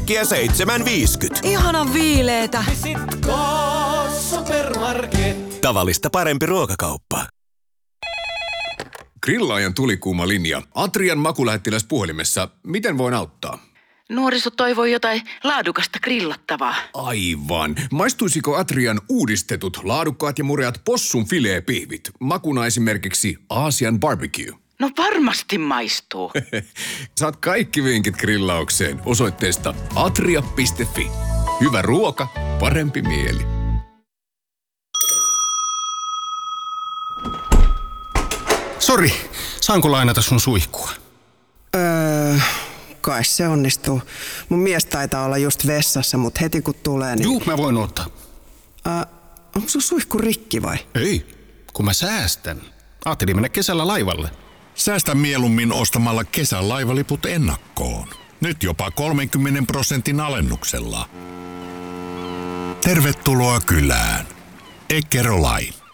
äkkiä 7,50. Ihanan viileetä. Visitko Supermarket? Tavallista parempi ruokakauppa. Grillaajan tulikuuma linja. Atrian makulähettiläs puhelimessa. Miten voin auttaa? Nuoriso toivoi jotain laadukasta grillattavaa. Aivan. Maistuisiko Atrian uudistetut, laadukkaat ja mureat possun fileepihvit? Makuna esimerkiksi Aasian barbecue. No varmasti maistuu. Saat kaikki vinkit grillaukseen osoitteesta atria.fi. Hyvä ruoka, parempi mieli. Sori, saanko lainata sun suihkua? Kai se onnistuu. Mun mies taitaa olla just vessassa, mutta heti kun tulee, niin... Juu, mä voin ottaa. Onko sun suihku rikki vai? Ei, kun mä säästän. Ajattelin mennä kesällä laivalle. Säästä mieluummin ostamalla kesän laivaliput ennakkoon. Nyt jopa 30% alennuksella. Tervetuloa kylään. Eckerö Line.